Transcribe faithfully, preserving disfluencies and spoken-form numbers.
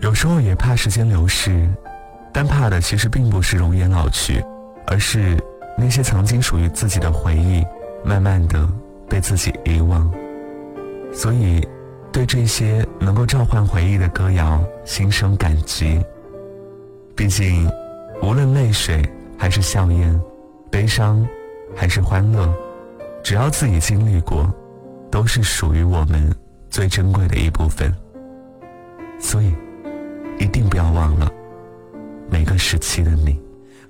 有时候也怕时间流逝，但怕的其实并不是容颜老去，而是那些曾经属于自己的回忆慢慢的被自己遗忘。所以对这些能够召唤回忆的歌谣心生感激。毕竟无论泪水还是笑靥，悲伤还是欢乐，只要自己经历过，都是属于我们最珍贵的一部分。所以一定不要忘了每个时期的你。